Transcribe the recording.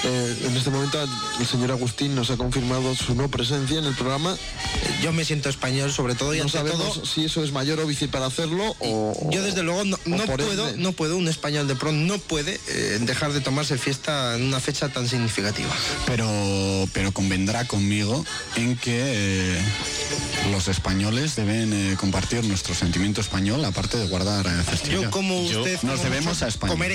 En este momento el señor Agustín nos ha confirmado su no presencia en el programa. Yo me siento español sobre todo y no ante sabemos todo, si eso es mayor o bici para hacerlo o... Yo desde luego no puedo, un español de pro no puede dejar de tomarse fiesta en una fecha tan significativa. Pero convendrá conmigo en que los españoles deben compartir nuestro sentimiento español, aparte de guardar festividad. Yo como usted... Nos debemos a España.